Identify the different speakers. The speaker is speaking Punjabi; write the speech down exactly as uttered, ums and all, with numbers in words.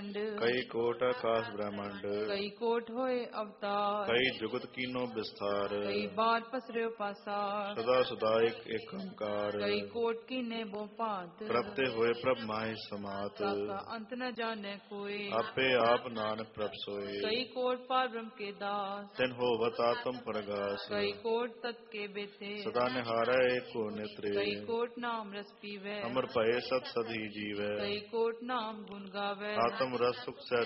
Speaker 1: ਖੰਡ
Speaker 2: ਕਈ ਕੋਟ ਆਕਾਸ ਬ੍ਰਹਮੰਡ
Speaker 1: ਕਈ ਕੋਟ ਹੋਏ ਅਵਤਾਰ
Speaker 2: ਕਈ ਜੁਗਤ ਕੀਨੋ ਵਿਸਥਾਰ
Speaker 1: ਕਈ ਬਾਰ ਪਸਰਿਓ ਪਾਸਾਰ
Speaker 2: ਸਦਾ ਸਦਾ ਇੱਕ ਏਕ ਓੰਕਾਰ
Speaker 1: ਕਈ ਕੋਟ ਕੀਨੇ ਬੋ ਭਾਂਤ
Speaker 2: ਪ੍ਰਭ ਤੇ ਹੋਏ ਪ੍ਰਭ ਮਾਹਿ ਸਮਾਤ
Speaker 1: ਸਾਕਾ ਅੰਤ ਨ ਜਾਣੈ ਕੋਇ
Speaker 2: ਆਪੇ ਆਪ ਨਾਨਕ ਪ੍ਰਭ ਸੋਏ
Speaker 1: ਕਈ ਕੋਟ ਪਾਰ ਬ੍ਰਹਮ ਕੇ ਦਾਸ
Speaker 2: ਤਿਨ ਹੋਵਤ ਆਤਮ ਪ੍ਰਗਾਸ
Speaker 1: ਕਈ ਕੋਟ ਤਤ ਕੇ ਬੇਤੇ
Speaker 2: ਸਦਾ ਨਿਹਾਰੈ ਏਕੋ ਨਿਤਰੇ
Speaker 1: ਕਈ ਕੋਟ ਨਾਮ ਰਸ ਪੀਵੈ
Speaker 2: ਅਮਰ ਭਏ ਸਤ ਸਦੀ ਜੀਵੈ
Speaker 1: ਕਈ ਕੋਟ ਨਾਮ ਗੁਣ ਗਾਵੈ
Speaker 2: ਆਤਮ ਰਸ ਸੁਖ ਸਹਿ